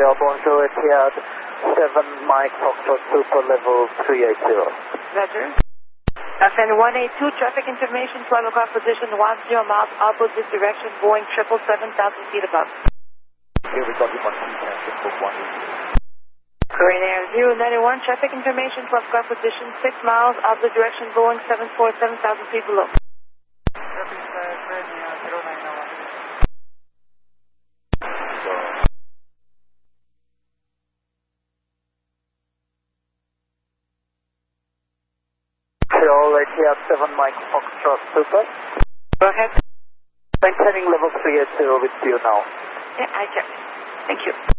Montreal, bonjour, Etihad, 7 Mike Foxtrot Super level 380. Roger. FN 182, traffic information, 12 o'clock position, 10 miles, opposite direction, Boeing 777, 1,000 feet above. Here we got you on transit for 1. Korean Air 091, traffic information, 12 o'clock position, 6 miles, opposite direction, Boeing 747, 1,000 feet below. Etihad 7 Mike Foxtrot Super. Go ahead. Maintaining level 380 with you now. Yeah, I checked. Thank you.